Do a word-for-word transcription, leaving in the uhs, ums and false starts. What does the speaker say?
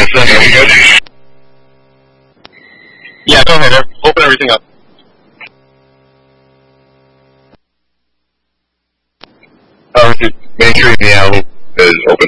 Is that any good? Yeah, go ahead. Open everything up. Obviously, make sure the album is open.